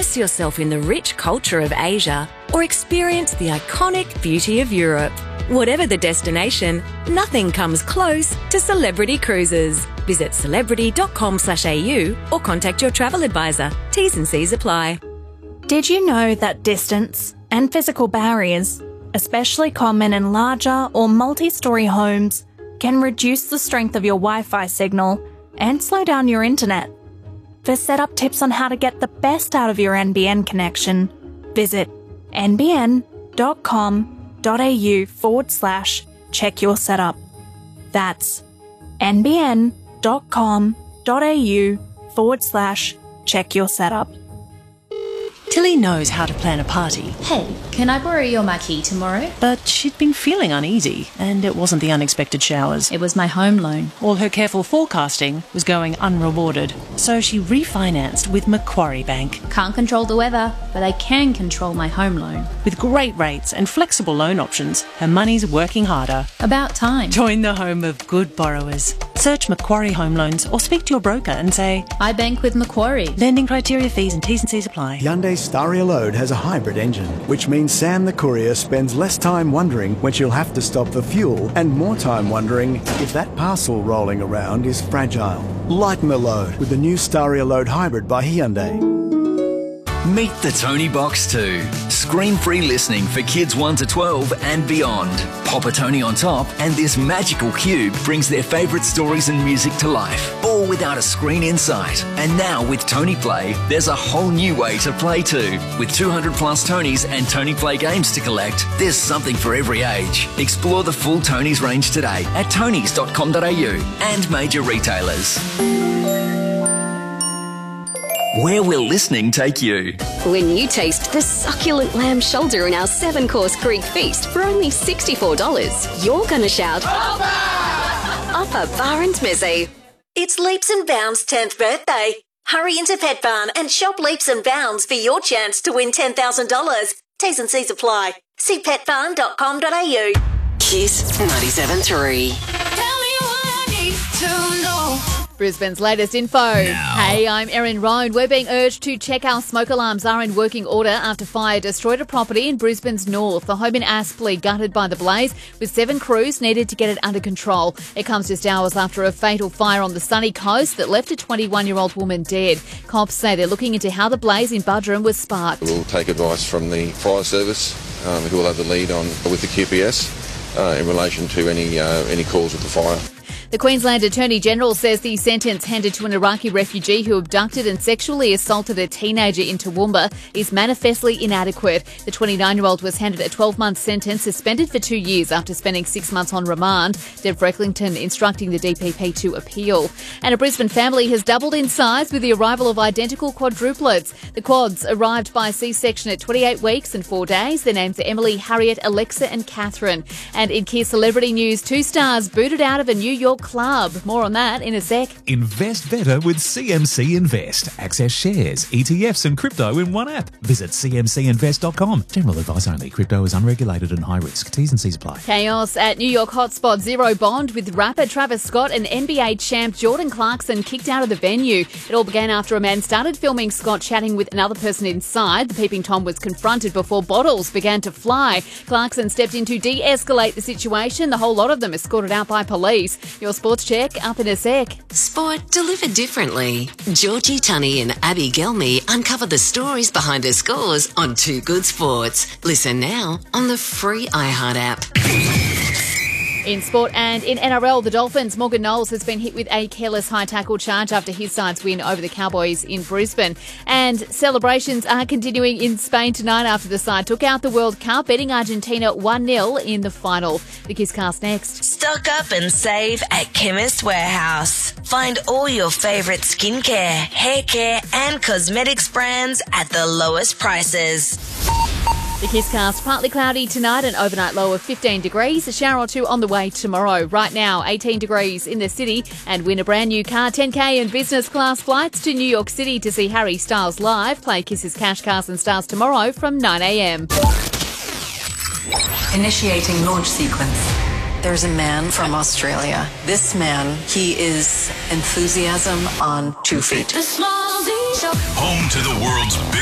Immerse yourself in the rich culture of Asia or experience the iconic beauty of Europe. Whatever the destination, nothing comes close to Celebrity Cruises. Visit celebrity.com/au or contact your travel advisor. T's and C's apply. Did you know that distance and physical barriers, especially common in larger or multi-storey homes, can reduce the strength of your Wi-Fi signal and slow down your internet? For setup tips on how to get the best out of your NBN connection, visit nbn.com.au/check your setup. That's nbn.com.au/check your setup. Tilly knows how to plan a party. Hey, can I borrow your marquee tomorrow? But she'd been feeling uneasy, and it wasn't the unexpected showers. It was my home loan. All her careful forecasting was going unrewarded, so she refinanced with Macquarie Bank. Can't control the weather, but I can control my home loan. With great rates and flexible loan options, her money's working harder. About time. Join the home of good borrowers. Search Macquarie Home Loans or speak to your broker and say, I bank with Macquarie. Lending criteria, fees and T's and C's apply. Hyundai Staria Load has a hybrid engine, which means Sam the courier spends less time wondering when she'll have to stop for fuel and more time wondering if that parcel rolling around is fragile. Lighten the load with the new Staria Load Hybrid by Hyundai. Meet the Tony Box 2. Screen-free listening for kids 1 to 12 and beyond. Pop a Tony on top and this magical cube brings their favourite stories and music to life, all without a screen in sight. And now with Tony Play, there's a whole new way to play too. With 200 plus Tonys and Tony Play games to collect, there's something for every age. Explore the full Tonys range today at tonys.com.au and major retailers. Where will listening take you? When you taste the succulent lamb shoulder in our 7-course Greek feast for only $64, you're going to shout, Offer Bar and Mizzy. It's Leaps and Bounds' 10th birthday. Hurry into Pet Barn and shop Leaps and Bounds for your chance to win $10,000. T's and C's apply. See petbarn.com.au. Kiss 97.3. Tell me what I need to know. Brisbane's latest info. Hey, I'm Erin Roan. We're being urged to check our smoke alarms are in working order after fire destroyed a property in Brisbane's north. The home in Aspley gutted by the blaze, with 7 crews needed to get it under control. It comes just hours after a fatal fire on the sunny coast that left a 21-year-old woman dead. Cops say they're looking into how the blaze in Buderim was sparked. We'll take advice from the fire service, who will have the lead on with the QPS in relation to any cause of the fire. The Queensland Attorney-General says the sentence handed to an Iraqi refugee who abducted and sexually assaulted a teenager in Toowoomba is manifestly inadequate. The 29-year-old was handed a 12-month sentence, suspended for 2 years after spending 6 months on remand. Deb Frecklington instructing the DPP to appeal. And a Brisbane family has doubled in size with the arrival of identical quadruplets. The quads arrived by C-section at 28 weeks and 4 days. Their names are Emily, Harriet, Alexa and Catherine. And in Kiss Celebrity News, 2 stars booted out of a New York club. More on that in a sec. Invest better with CMC Invest. Access shares, ETFs and crypto in one app. Visit cmcinvest.com. General advice only. Crypto is unregulated and high risk. T's and C's apply. Chaos at New York hotspot Zero Bond with rapper Travis Scott and NBA champ Jordan Clarkson kicked out of the venue. It all began after a man started filming Scott chatting with another person inside. The peeping Tom was confronted before bottles began to fly. Clarkson stepped in to de-escalate the situation. The whole lot of them escorted out by police. Your sports check up in a sec. Sport delivered differently. Georgie Tunney and Abby Gelmy uncover the stories behind the scores on Too Good Sports. Listen now on the free iHeart app. In sport and in NRL, the Dolphins' Morgan Knowles has been hit with a careless high tackle charge after his side's win over the Cowboys in Brisbane. And celebrations are continuing in Spain tonight after the side took out the World Cup, beating Argentina 1-0 in the final. The Kisscast next. Stock up and save at Chemist Warehouse. Find all your favourite skincare, hair care and cosmetics brands at the lowest prices. The Kisscast, partly cloudy tonight, an overnight low of 15 degrees, a shower or two on the way tomorrow. Right now, 18 degrees in the city, and win a brand new car, 10K and business class flights to New York City to see Harry Styles live. Play Kiss's Cash Cars and Stars tomorrow from 9 a.m. Initiating launch sequence. There's a man from Australia. This man, he is enthusiasm on 2 feet. Home to the world's biggest